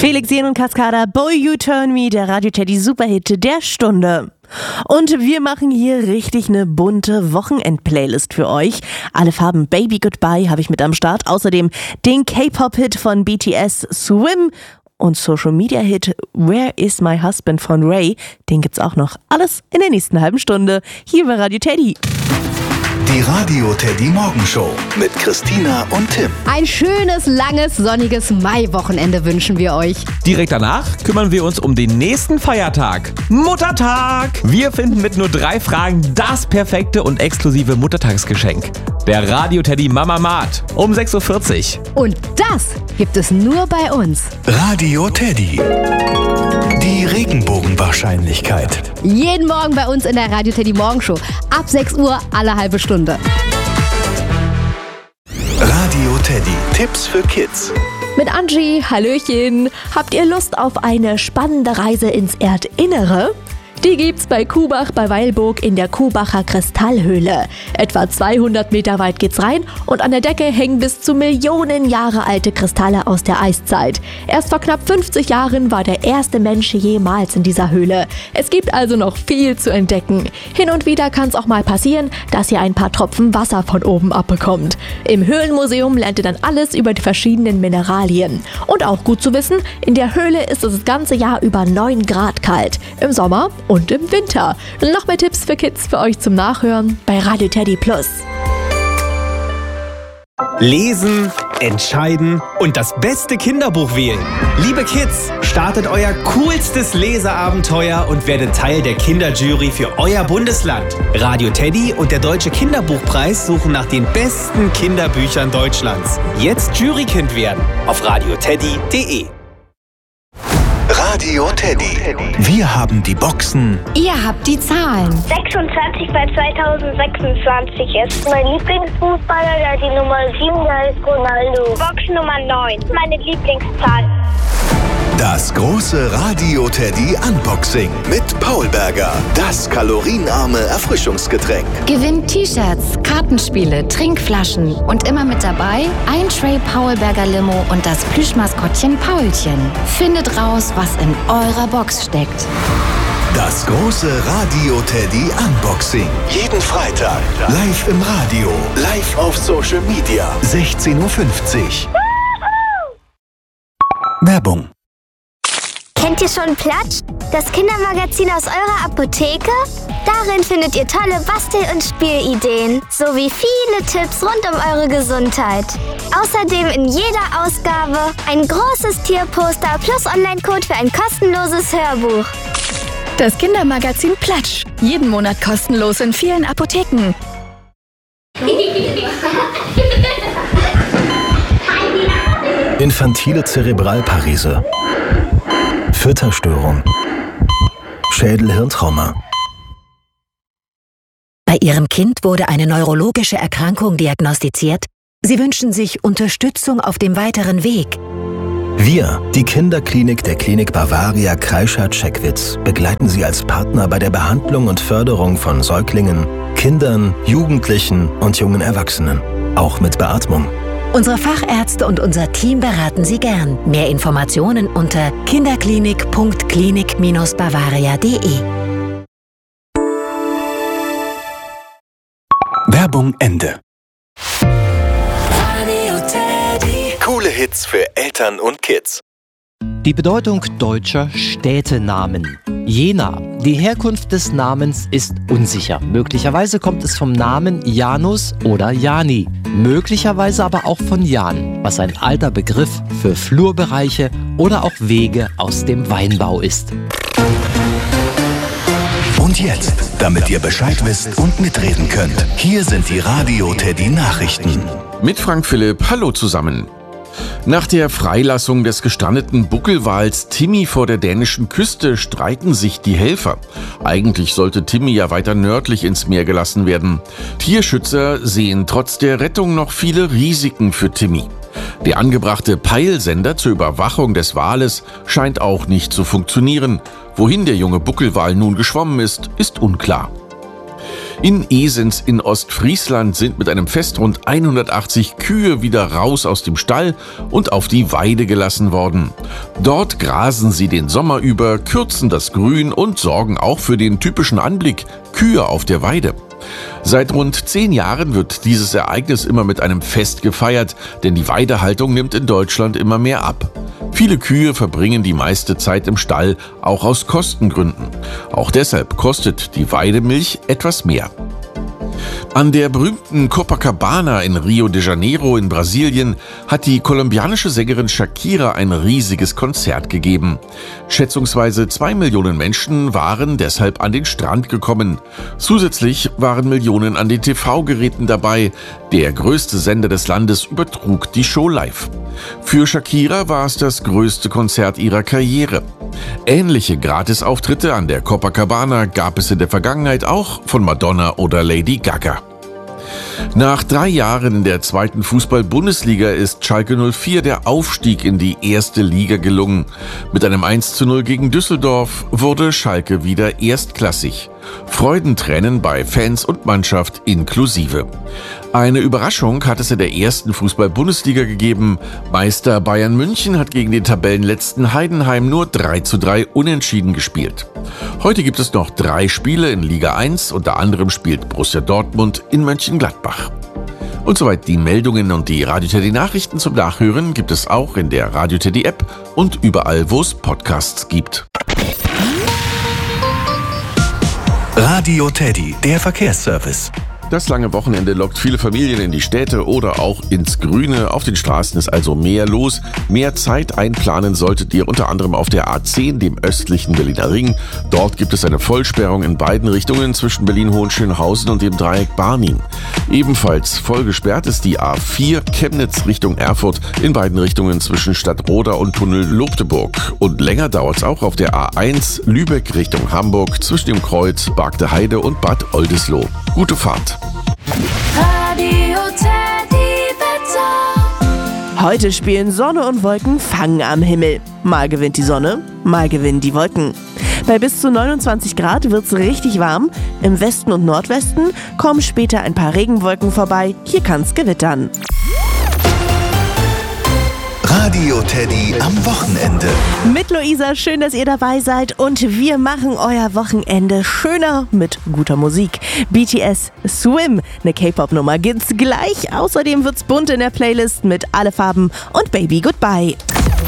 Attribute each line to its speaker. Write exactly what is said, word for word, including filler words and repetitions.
Speaker 1: Felix Jen und Cascada, Boy You Turn Me, der Radio Teddy Superhit der Stunde. Und wir machen hier richtig eine bunte Wochenend-Playlist für euch. Alle Farben Baby Goodbye habe ich mit am Start. Außerdem den K-Pop-Hit von B T S Swim und Social-Media-Hit Where Is My Husband von Ray. Den gibt's auch noch. Alles in der nächsten halben Stunde hier bei Radio Teddy.
Speaker 2: Die Radio Teddy Morgenshow mit Christina und Tim.
Speaker 3: Ein schönes, langes, sonniges Maiwochenende wünschen wir euch.
Speaker 4: Direkt danach kümmern wir uns um den nächsten Feiertag. Muttertag! Wir finden mit nur drei Fragen das perfekte und exklusive Muttertagsgeschenk. Der Radio Teddy Mama Mart um sechs Uhr vierzig.
Speaker 3: Und das gibt es nur bei uns.
Speaker 2: Radio Teddy. Die Regenbogenwahrscheinlichkeit.
Speaker 3: Jeden Morgen bei uns in der Radio Teddy Morgenshow. Ab sechs Uhr alle halbe Stunde.
Speaker 2: Radio Teddy. Tipps für Kids.
Speaker 1: Mit Angie, Hallöchen. Habt ihr Lust auf eine spannende Reise ins Erdinnere? Die gibt's bei Kuhbach bei Weilburg in der Kuhbacher Kristallhöhle. Etwa zweihundert Meter weit geht's rein und an der Decke hängen bis zu Millionen Jahre alte Kristalle aus der Eiszeit. Erst vor knapp fünfzig Jahren war der erste Mensch jemals in dieser Höhle. Es gibt also noch viel zu entdecken. Hin und wieder kann's auch mal passieren, dass ihr ein paar Tropfen Wasser von oben abbekommt. Im Höhlenmuseum lernt ihr dann alles über die verschiedenen Mineralien. Und auch gut zu wissen, in der Höhle ist es das ganze Jahr über neun Grad kalt. Im Sommer und im Winter. Noch mehr Tipps für Kids für euch zum Nachhören bei Radio Teddy Plus.
Speaker 5: Lesen, entscheiden und das beste Kinderbuch wählen. Liebe Kids, startet euer coolstes Leseabenteuer und werdet Teil der Kinderjury für euer Bundesland. Radio Teddy und der Deutsche Kinderbuchpreis suchen nach den besten Kinderbüchern Deutschlands. Jetzt Jurykind werden auf radioteddy punkt de.
Speaker 2: Radio Teddy. Wir haben die Boxen.
Speaker 3: Ihr habt die Zahlen.
Speaker 6: sechsundzwanzig bei zweitausendsechsundzwanzig ist mein Lieblingsfußballer, der die Nummer sieben, der ist Ronaldo. Box Nummer neun, meine Lieblingszahl.
Speaker 2: Das große Radio Teddy Unboxing mit Paul Berger. Das kalorienarme Erfrischungsgetränk.
Speaker 7: Gewinnt T-Shirts, Kartenspiele, Trinkflaschen und immer mit dabei ein Tray Paul Berger Limo und das Plüschmaskottchen Paulchen. Findet raus, was in eurer Box steckt.
Speaker 2: Das große Radio Teddy Unboxing. Jeden Freitag. Live im Radio. Live auf Social Media. sechzehn Uhr fünfzig. Werbung.
Speaker 6: Kennt ihr schon Platsch? Das Kindermagazin aus eurer Apotheke? Darin findet ihr tolle Bastel- und Spielideen, sowie viele Tipps rund um eure Gesundheit. Außerdem in jeder Ausgabe ein großes Tierposter plus Online-Code für ein kostenloses Hörbuch.
Speaker 8: Das Kindermagazin Platsch. Jeden Monat kostenlos in vielen Apotheken.
Speaker 2: Infantile Zerebralparese. Fütterstörung. Schädel-Hirntrauma.
Speaker 9: Bei Ihrem Kind wurde eine neurologische Erkrankung diagnostiziert. Sie wünschen sich Unterstützung auf dem weiteren Weg.
Speaker 2: Wir, die Kinderklinik der Klinik Bavaria Kreischer-Checkwitz, begleiten Sie als Partner bei der Behandlung und Förderung von Säuglingen, Kindern, Jugendlichen und jungen Erwachsenen. Auch mit Beatmung.
Speaker 9: Unsere Fachärzte und unser Team beraten Sie gern. Mehr Informationen unter kinderklinik punkt klinik Bindestrich bavaria punkt de.
Speaker 2: Werbung Ende. Coole Hits für Eltern und Kids.
Speaker 10: Die Bedeutung deutscher Städtenamen. Jena. Die Herkunft des Namens ist unsicher. Möglicherweise kommt es vom Namen Janus oder Jani. Möglicherweise aber auch von Jan, was ein alter Begriff für Flurbereiche oder auch Wege aus dem Weinbau ist.
Speaker 2: Und jetzt, damit ihr Bescheid wisst und mitreden könnt, hier sind die Radio Teddy Nachrichten.
Speaker 11: Mit Frank Philipp, hallo zusammen. Nach der Freilassung des gestrandeten Buckelwals Timmy vor der dänischen Küste streiten sich die Helfer. Eigentlich sollte Timmy ja weiter nördlich ins Meer gelassen werden. Tierschützer sehen trotz der Rettung noch viele Risiken für Timmy. Der angebrachte Peilsender zur Überwachung des Wales scheint auch nicht zu funktionieren. Wohin der junge Buckelwal nun geschwommen ist, ist unklar. In Esens in Ostfriesland sind mit einem Fest rund hundertachtzig Kühe wieder raus aus dem Stall und auf die Weide gelassen worden. Dort grasen sie den Sommer über, kürzen das Grün und sorgen auch für den typischen Anblick Kühe auf der Weide. Seit rund zehn Jahren wird dieses Ereignis immer mit einem Fest gefeiert, denn die Weidehaltung nimmt in Deutschland immer mehr ab. Viele Kühe verbringen die meiste Zeit im Stall, auch aus Kostengründen. Auch deshalb kostet die Weidemilch etwas mehr. An der berühmten Copacabana in Rio de Janeiro in Brasilien hat die kolumbianische Sängerin Shakira ein riesiges Konzert gegeben. Schätzungsweise zwei Millionen Menschen waren deshalb an den Strand gekommen. Zusätzlich waren Millionen an den T V-Geräten dabei. Der größte Sender des Landes übertrug die Show live. Für Shakira war es das größte Konzert ihrer Karriere. Ähnliche Gratisauftritte an der Copacabana gab es in der Vergangenheit auch von Madonna oder Lady Gaga. Nach drei Jahren in der zweiten Fußball-Bundesliga ist Schalke null vier der Aufstieg in die erste Liga gelungen. Mit einem eins zu null gegen Düsseldorf wurde Schalke wieder erstklassig. Freudentränen bei Fans und Mannschaft inklusive. Eine Überraschung hat es in der ersten Fußball-Bundesliga gegeben. Meister Bayern München hat gegen den Tabellenletzten Heidenheim nur drei zu drei unentschieden gespielt. Heute gibt es noch drei Spiele in Liga eins, unter anderem spielt Borussia Dortmund in Mönchengladbach. Und soweit die Meldungen und die Radio Teddy Nachrichten zum Nachhören gibt es auch in der Radio Teddy App und überall, wo es Podcasts gibt.
Speaker 2: Radio Teddy, der Verkehrsservice.
Speaker 11: Das lange Wochenende lockt viele Familien in die Städte oder auch ins Grüne. Auf den Straßen ist also mehr los. Mehr Zeit einplanen solltet ihr unter anderem auf der A zehn, dem östlichen Berliner Ring. Dort gibt es eine Vollsperrung in beiden Richtungen zwischen Berlin-Hohenschönhausen und dem Dreieck Barnim. Ebenfalls voll gesperrt ist die A vier Chemnitz Richtung Erfurt in beiden Richtungen zwischen Stadtroda und Tunnel Lobdeburg. Und länger dauert es auch auf der A eins Lübeck Richtung Hamburg zwischen dem Kreuz Bargte Heide und Bad Oldesloe. Gute Fahrt!
Speaker 12: Radio Teddy Wetter.
Speaker 1: Heute spielen Sonne und Wolken Fang am Himmel. Mal gewinnt die Sonne, mal gewinnen die Wolken. Bei bis zu neunundzwanzig Grad wird's richtig warm. Im Westen und Nordwesten kommen später ein paar Regenwolken vorbei. Hier kann's gewittern.
Speaker 2: Radio Teddy am Wochenende.
Speaker 1: Mit Luisa, schön, dass ihr dabei seid und wir machen euer Wochenende schöner mit guter Musik. B T S Swim, eine K-Pop-Nummer gibt's gleich. Außerdem wird's bunt in der Playlist mit Alle Farben und Baby Goodbye.